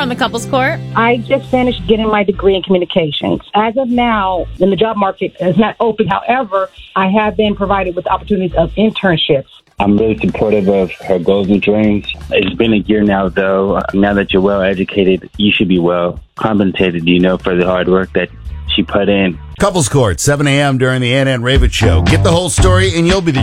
on the Couples Court. I just finished getting my degree in communications. As of now, when the job market is not open, however, I have been provided with opportunities of internships. I'm really supportive of her goals and dreams. It's been a year now, though. Now that you're well educated, you should be well compensated, for the hard work that she put in. Couples Court, 7 a.m. during the Ann Ravitch Show. Get the whole story and you'll be the